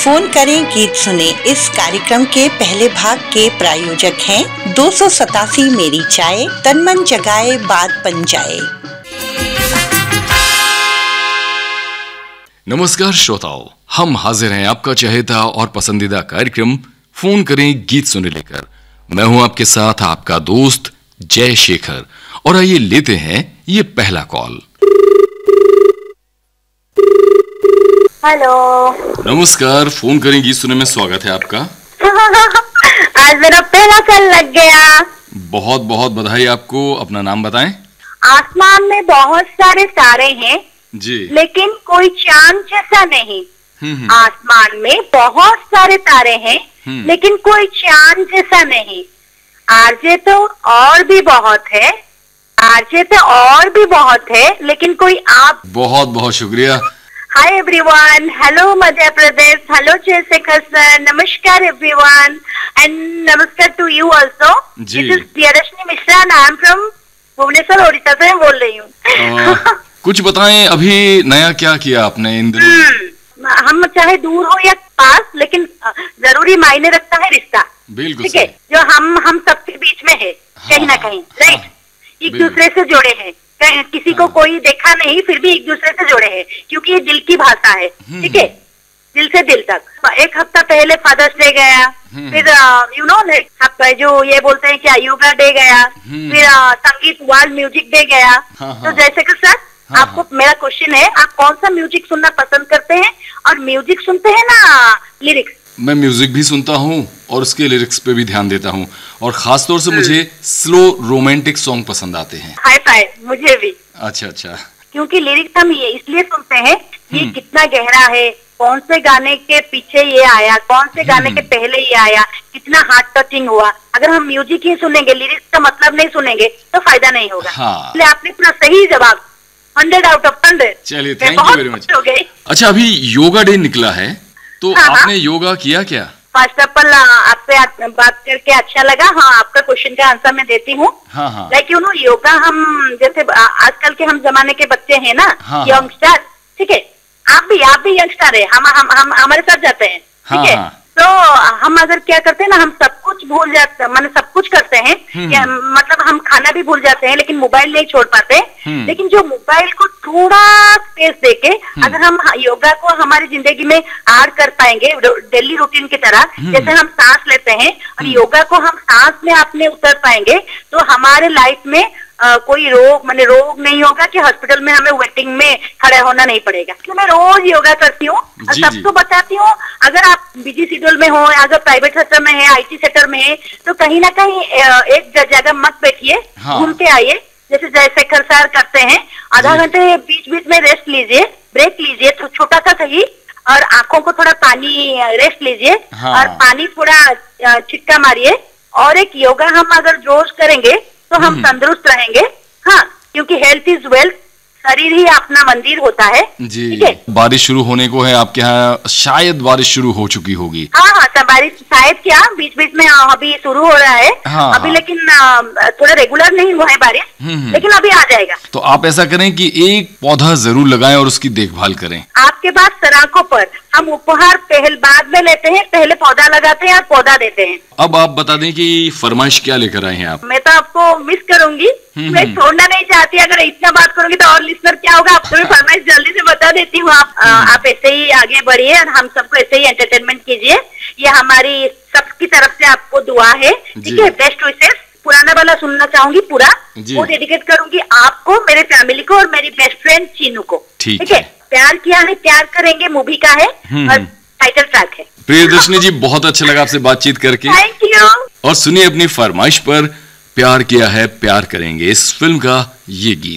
Phone करें गीत सुने इस कार्यक्रम के पहले भाग के प्रायोजक हैं 287 मेरी चाय, तनमन जगाए बात बन जाए। नमस्कार श्रोताओं, हम हाजिर हैं आपका चहेता और पसंदीदा कार्यक्रम फोन करें गीत सुने लेकर। मैं हूं आपके साथ आपका दोस्त जय शेखर और आइए लेते हैं ये पहला कॉल। हेलो, नमस्कार, फोन करें गीत सुने में स्वागत है आपका। आज मेरा पहला कॉल लग गया। बहुत बहुत बधाई आपको। अपना नाम बताएं। आसमान में बहुत सारे तारे हैं जी, लेकिन कोई चांद जैसा नहीं। आसमान में बहुत सारे तारे हैं लेकिन कोई चांद जैसा नहीं। आरजे तो और भी बहुत है, आरजे तो और भी बहुत है, लेकिन कोई आप। बहुत बहुत शुक्रिया। Hi everyone, hello Madhya Pradesh, hello Jayashekar sir, नमस्कार एवरीवन एंड नमस्कार to you also. This is Priyadarshini Mishra and I am from Bhubaneswar, Odisha से बोल रही हूँ। कुछ बताएं, अभी नया क्या किया आपने इन दिनों? हम चाहे दूर हो या पास, लेकिन जरूरी मायने रखता है रिश्ता। बिल्कुल ठीक है, जो हम सबके बीच में है, कहीं ना कहीं, राइट। एक दूसरे से जुड़े हैं, किसी को कोई देखा नहीं फिर भी एक दूसरे से जुड़े हैं, क्योंकि ये दिल की भाषा है। ठीक है, दिल से दिल तक। एक हफ्ता पहले फादर्स डे गया, फिर यू नो जो ये बोलते हैं क्या, योगा डे गया, फिर संगीत वर्ल्ड म्यूजिक डे गया। तो जैसे कि सर आपको मेरा क्वेश्चन है, आप कौन सा म्यूजिक सुनना पसंद करते हैं? और म्यूजिक सुनते हैं ना लिरिक्स? मैं म्यूजिक भी सुनता हूँ और उसके लिरिक्स पे भी ध्यान देता हूँ, और खास तौर से मुझे स्लो रोमांटिक सॉन्ग पसंद आते हैं। हाई फाई, मुझे भी। अच्छा अच्छा। क्योंकि लिरिक्स हम ये इसलिए सुनते हैं, ये कितना गहरा है, कौन से गाने के पीछे ये आया, कौन से गाने के पहले ये आया, कितना हार्ट टचिंग हुआ। अगर हम म्यूजिक ही सुनेंगे, लिरिक्स का मतलब नहीं सुनेंगे तो फायदा नहीं होगा। इसलिए आपने पूरा सही जवाब, 100 आउट ऑफ 100। चलिए, थैंक यू वेरी मच। अच्छा, अभी योगा डे निकला है, तो आपने योगा किया क्या? फर्स्ट ऑफ ऑल आपसे बात करके अच्छा लगा। हाँ, आपका क्वेश्चन का आंसर मैं देती हूँ। लाइक यू नो, योगा हम जैसे आजकल के हम जमाने के बच्चे हैं ना, यंगस्टर, ठीक है, आप भी यंगस्टर है, हम हमारे साथ जाते हैं, ठीक है। तो हम अगर क्या करते हैं ना, हम सब कुछ भूल जाते हैं, माने सब कुछ करते हैं, मतलब हम खाना भी भूल जाते हैं, लेकिन मोबाइल नहीं छोड़ पाते। लेकिन जो मोबाइल को थोड़ा स्पेस देके अगर हम योगा को हमारी जिंदगी में ऐड कर पाएंगे डेली रूटीन की तरह, जैसे हम सांस लेते हैं और योगा को हम सांस में अपने उतर पाएंगे, तो हमारे लाइफ में कोई रोग नहीं होगा कि हॉस्पिटल में हमें वेटिंग में खड़े होना नहीं पड़ेगा। तो मैं रोज योगा करती हूँ और सबको बताती हूँ। अगर आप बिजी शेड्यूल में हो, अगर प्राइवेट सेक्टर में है, आईटी सेक्टर में है, तो कहीं ना कहीं एक जगह मत बैठिए, घूम के आइए, जैसे जयशेखर सर करते हैं। आधा घंटे बीच बीच में रेस्ट लीजिए, ब्रेक लीजिए, तो छोटा सा सही, और आंखों को थोड़ा पानी रेस्ट लीजिए, और पानी थोड़ा छिटका मारिए। और एक योगा हम अगर रोज करेंगे तो हम तंदुरुस्त रहेंगे। हाँ, क्योंकि हेल्थ इज वेल्थ, शरीर ही अपना मंदिर होता है जी। ठीक है, बारिश शुरू होने को है आपके यहाँ, शायद बारिश शुरू हो चुकी होगी। हाँ, बारिश शायद क्या बीच बीच में अभी शुरू हो रहा है। अभी लेकिन थोड़ा रेगुलर नहीं हुआ है बारिश, लेकिन अभी आ जाएगा। तो आप ऐसा करें कि एक पौधा जरूर लगाएं और उसकी देखभाल करें। आपके पास सराखों पर हम उपहार बाद में लेते हैं, पहले पौधा लगाते हैं और पौधा देते हैं। अब आप बता दें कि फरमाइश क्या लेकर आए हैं आप? मैं तो आपको मिस करूंगी, मैं छोड़ना नहीं चाहती। अगर इतना बात करूंगी तो और लिसनर क्या होगा, आपको भी फरमाइश जल्दी से बता देती हूँ। आप ऐसे ही आगे बढ़िए और हम सबको ऐसे ही एंटरटेनमेंट कीजिए। ये हमारी सबकी तरफ से आपको दुआ है, ठीक है। Best wishes. पुराना वाला सुनना चाहूंगी पूरा, वो डेडिकेट करूंगी आपको, मेरे फैमिली को और मेरी बेस्ट फ्रेंड चीनू को, ठीक है। प्यार किया है प्यार करेंगे मूवी का है और टाइटल ट्रैक है। प्रियदर्शनी जी, बहुत अच्छा लगा आपसे बातचीत करके, थैंक यू। और सुनिए अपनी फरमाइश पर प्यार किया है प्यार करेंगे इस फिल्म का ये गीत।